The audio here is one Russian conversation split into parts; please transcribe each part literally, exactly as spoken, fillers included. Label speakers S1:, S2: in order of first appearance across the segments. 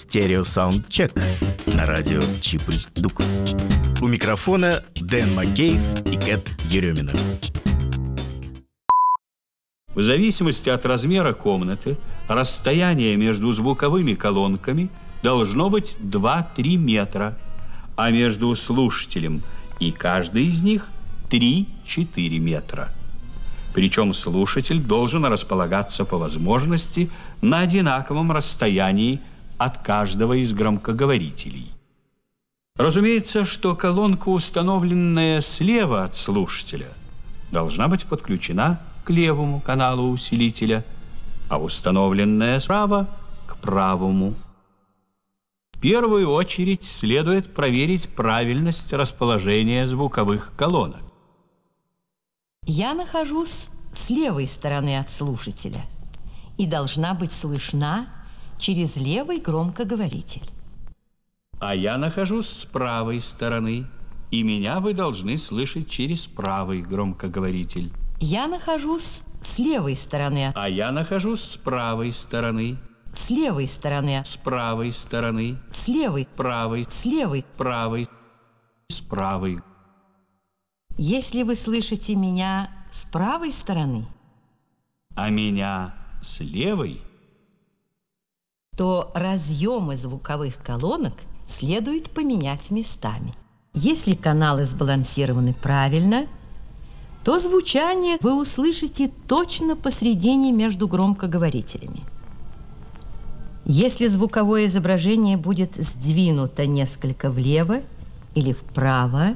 S1: Stereo Sound Check на радио Чипль-Дук. У микрофона Дэн Маккейв и Кэт Еремина.
S2: В зависимости от размера комнаты, расстояние между звуковыми колонками должно быть два-три метра, а между слушателем и каждой из них три-четыре метра. Причем слушатель должен располагаться по возможности на одинаковом расстоянии от каждого из громкоговорителей. Разумеется, что колонка, установленная слева от слушателя, должна быть подключена к левому каналу усилителя, а установленная справа к правому. В первую очередь следует проверить правильность расположения звуковых колонок.
S3: Я нахожусь с левой стороны от слушателя и должна быть слышна через левый громкоговоритель.
S2: А я нахожусь с правой стороны, и меня вы должны слышать через правый громкоговоритель.
S3: Я нахожусь с левой стороны.
S2: А я нахожусь с правой стороны.
S3: С левой стороны.
S2: С правой стороны.
S3: С левой.
S2: Правой.
S3: С левой.
S2: Правой. С правой.
S3: Если вы слышите меня с правой стороны,
S2: а меня с левой,
S3: то разъемы звуковых колонок следует поменять местами. Если каналы сбалансированы правильно, то звучание вы услышите точно посредине между громкоговорителями. Если звуковое изображение будет сдвинуто несколько влево или вправо,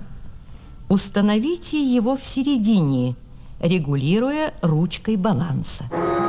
S3: установите его в середине, регулируя ручкой баланса.